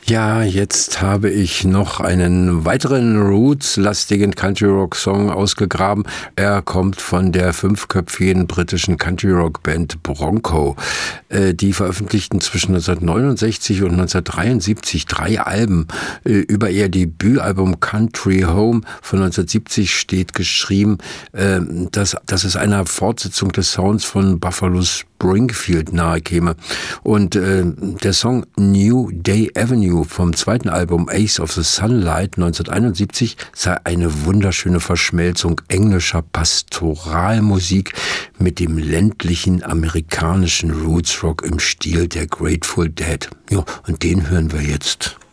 Ja, jetzt habe ich noch einen weiteren Roots-lastigen Country-Rock-Song ausgegraben. Er kommt von der fünfköpfigen britischen Country-Rock-Band Bronco. Die veröffentlichten zwischen 1969 und 1973 3 Alben. Über ihr Debütalbum Country Home von 1970 steht geschrieben, dass es einer Fortsetzung des Sounds von Buffalo Springfield nahe käme. Und der Song New Day Avenue vom zweiten Album Ace of the Sunlight 1971 sei eine wunderschöne Verschmelzung englischer Pastoralmusik mit dem ländlichen amerikanischen Rootsrock im Stil der Grateful Dead. Ja, und den hören wir jetzt.